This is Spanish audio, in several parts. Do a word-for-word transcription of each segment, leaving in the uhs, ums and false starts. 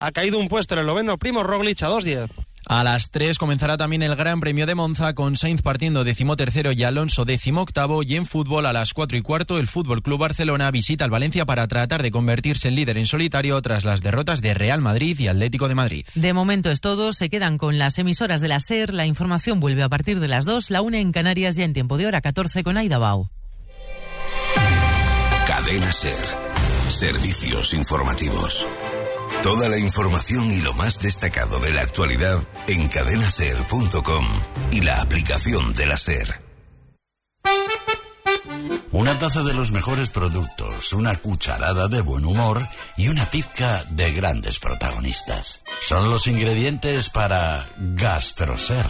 Ha caído un puesto el esloveno Primož Roglič a dos diez. A las tres comenzará también el Gran Premio de Monza, con Sainz partiendo decimotercero y Alonso decimoctavo. Y en fútbol, a las cuatro y cuarto, el Fútbol Club Barcelona visita al Valencia para tratar de convertirse en líder en solitario tras las derrotas de Real Madrid y Atlético de Madrid. De momento es todo. Se quedan con las emisoras de la SER. La información vuelve a partir de las dos, la una en Canarias, ya en tiempo de hora catorce con Aida Bau. Cadena SER. Servicios informativos. Toda la información y lo más destacado de la actualidad en cadena ser punto com y la aplicación de la SER. Una taza de los mejores productos, una cucharada de buen humor y una pizca de grandes protagonistas. Son los ingredientes para GastroSer.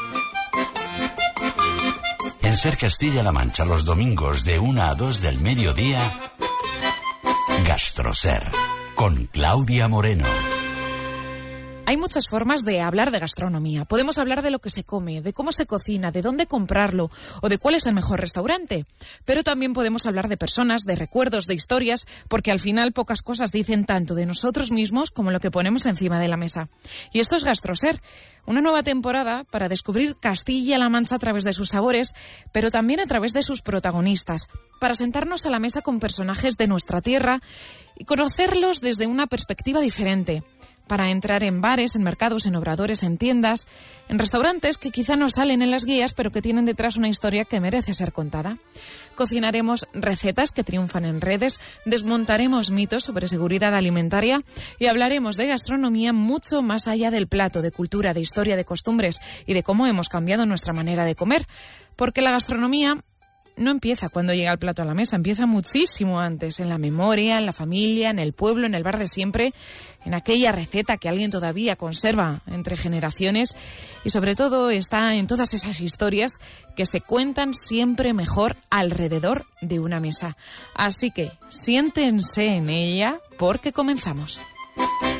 En SER Castilla-La Mancha, los domingos de una a dos del mediodía, GastroSer. Con Claudia Moreno. Hay muchas formas de hablar de gastronomía. Podemos hablar de lo que se come, de cómo se cocina, de dónde comprarlo o de cuál es el mejor restaurante. Pero también podemos hablar de personas, de recuerdos, de historias, porque al final pocas cosas dicen tanto de nosotros mismos como lo que ponemos encima de la mesa. Y esto es GastroSer, una nueva temporada para descubrir Castilla-La Mancha a través de sus sabores, pero también a través de sus protagonistas, para sentarnos a la mesa con personajes de nuestra tierra y conocerlos desde una perspectiva diferente, para entrar en bares, en mercados, en obradores, en tiendas, en restaurantes que quizá no salen en las guías, pero que tienen detrás una historia que merece ser contada. Cocinaremos recetas que triunfan en redes, desmontaremos mitos sobre seguridad alimentaria y hablaremos de gastronomía mucho más allá del plato, de cultura, de historia, de costumbres y de cómo hemos cambiado nuestra manera de comer, porque la gastronomía no empieza cuando llega el plato a la mesa, empieza muchísimo antes, en la memoria, en la familia, en el pueblo, en el bar de siempre, en aquella receta que alguien todavía conserva entre generaciones y sobre todo está en todas esas historias que se cuentan siempre mejor alrededor de una mesa. Así que siéntense en ella porque comenzamos.